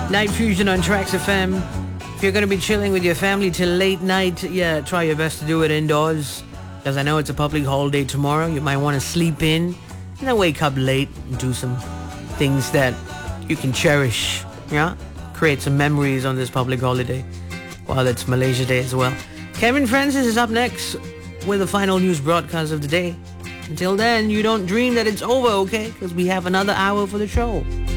Night Fusion on Trax FM. If you're going to be chilling with your family till late night, yeah, try your best to do it indoors. Because I know it's a public holiday tomorrow. You might want to sleep in and then wake up late and do some things that you can cherish. Yeah? Create some memories on this public holiday. While it's Malaysia Day as well. Kevin Francis is up next with the final news broadcast of the day. Until then, you don't dream that it's over, okay? Because we have another hour for the show.